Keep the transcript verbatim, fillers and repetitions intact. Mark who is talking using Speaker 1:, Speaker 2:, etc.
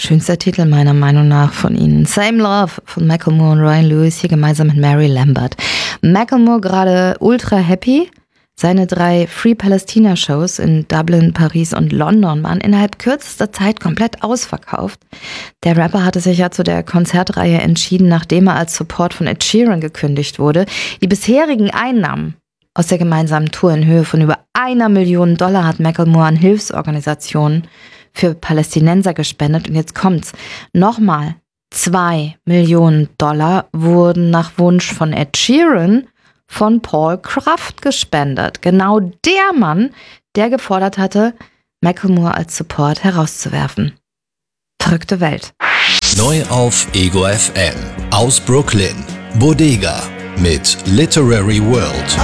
Speaker 1: Schönster Titel meiner Meinung nach von ihnen. Same Love von Macklemore und Ryan Lewis, hier gemeinsam mit Mary Lambert. Macklemore gerade ultra happy. Seine drei Free Palestina Shows in Dublin, Paris und London waren innerhalb kürzester Zeit komplett ausverkauft. Der Rapper hatte sich ja zu der Konzertreihe entschieden, nachdem er als Support von Ed Sheeran gekündigt wurde. Die bisherigen Einnahmen aus der gemeinsamen Tour in Höhe von über einer Million Dollar hat Macklemore an Hilfsorganisationen für Palästinenser gespendet. Und jetzt kommt's. Nochmal, zwei Millionen Dollar wurden nach Wunsch von Ed Sheeran von Paul Kraft gespendet. Genau der Mann, der gefordert hatte, Macklemore als Support herauszuwerfen. Verrückte Welt.
Speaker 2: Neu auf Ego F M. Aus Brooklyn. Bodega mit Literary World.